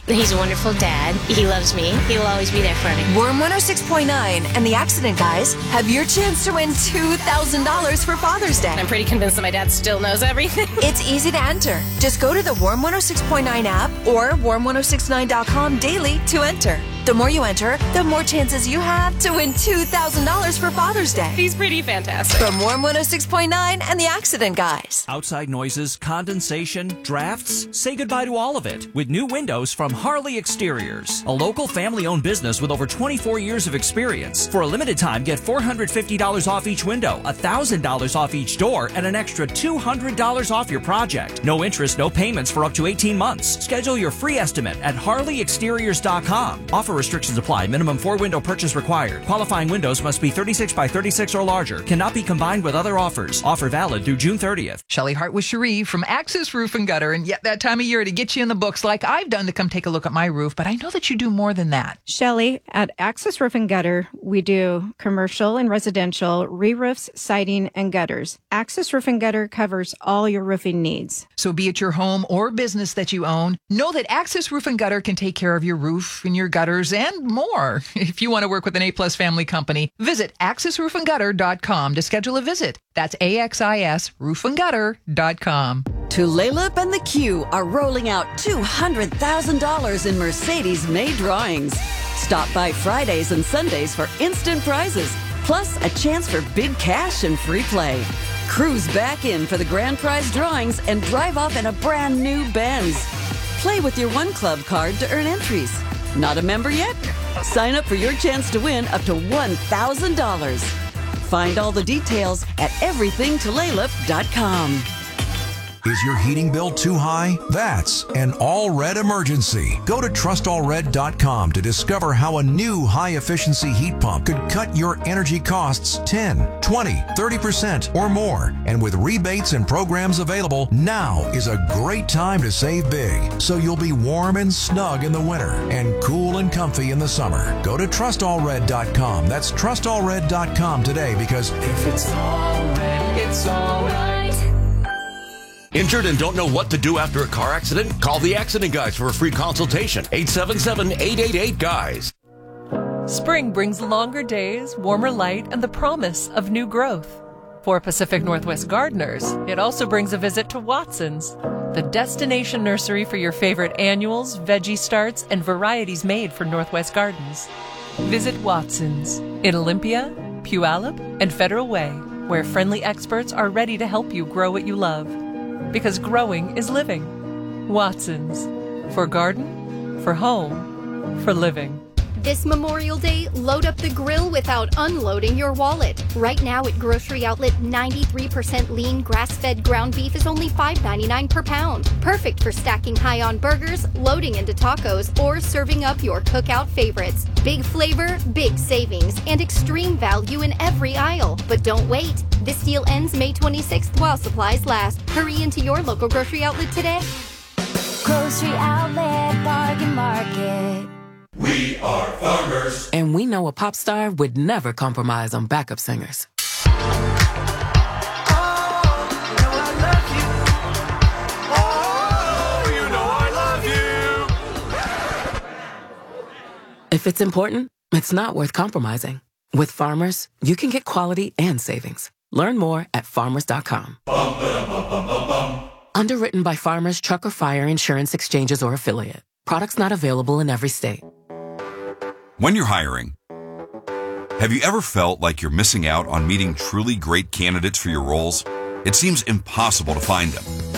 He's a wonderful dad. He loves me. He will always be there for me. Warm 106.9 and the Accident Guys have your chance to win $2,000 for Father's Day. I'm pretty convinced that my dad still knows everything. It's easy to enter. Just go to the Warm 106.9 app or warm1069.com daily to enter. The more you enter, the more chances you have to win $2,000 for Father's Day. He's pretty fantastic. From Warm 106.9 and the Accident Guys. Outside noises, condensation, drafts, say goodbye to all of it with new windows from Harley Exteriors, a local family-owned business with over 24 years of experience. For a limited time, get $450 off each window, $1,000 off each door, and an extra $200 off your project. No interest, no payments for up to 18 months. Schedule your free estimate at HarleyExteriors.com. Offer restrictions apply. Minimum 4-window purchase required. Qualifying windows must be 36 by 36 or larger. Cannot be combined with other offers. Offer valid through June 30th. Shelley Hart with Cherie from Axis Roof and Gutter, and yet that time of year to get you in the books like I've done to come take a look at my roof, but I know that you do more than that. Shelley, at Axis Roof and Gutter, we do commercial and residential re-roofs, siding, and gutters. Axis Roof and Gutter covers all your roofing needs. So be it your home or business that you own, know that Axis Roof and Gutter can take care of your roof and your gutters and more. If you want to work with an A-plus family company, visit axisroofandgutter.com to schedule a visit. That's AXIS roofandgutter.com. Tulalip and the Q are rolling out $200,000 in Mercedes-made drawings. Stop by Fridays and Sundays for instant prizes, plus a chance for big cash and free play. Cruise back in for the grand prize drawings and drive off in a brand new Benz. Play with your One Club card to earn entries. Not a member yet? Sign up for your chance to win up to $1,000. Find all the details at everythingtulalip.com. Is your heating bill too high? That's an All-Red emergency. Go to trustallred.com to discover how a new high-efficiency heat pump could cut your energy costs 10, 20, 30% or more. And with rebates and programs available, now is a great time to save big. So you'll be warm and snug in the winter and cool and comfy in the summer. Go to trustallred.com. That's trustallred.com today, because if it's all red, it's all right. Injured and don't know what to do after a car accident? Call the Accident Guys for a free consultation. 877-888-GUYS. Spring brings longer days, warmer light, and the promise of new growth. For Pacific Northwest gardeners, it also brings a visit to Watson's, the destination nursery for your favorite annuals, veggie starts, and varieties made for Northwest Gardens. Visit Watson's in Olympia, Puyallup, and Federal Way, where friendly experts are ready to help you grow what you love. Because growing is living. Watson's. For garden, for home, for living. This Memorial Day, load up the grill without unloading your wallet. Right now at Grocery Outlet, 93% lean grass-fed ground beef is only $5.99 per pound. Perfect for stacking high on burgers, loading into tacos, or serving up your cookout favorites. Big flavor, big savings, and extreme value in every aisle. But don't wait. This deal ends May 26th while supplies last. Hurry into your local Grocery Outlet today. Grocery Outlet Bargain Market. We are farmers. And we know a pop star would never compromise on backup singers. If it's important, it's not worth compromising. With Farmers, you can get quality and savings. Learn more at farmers.com. Underwritten by Farmers Truck or Fire Insurance Exchanges or Affiliate. Products not available in every state. When you're hiring, have you ever felt like you're missing out on meeting truly great candidates for your roles? It seems impossible to find them.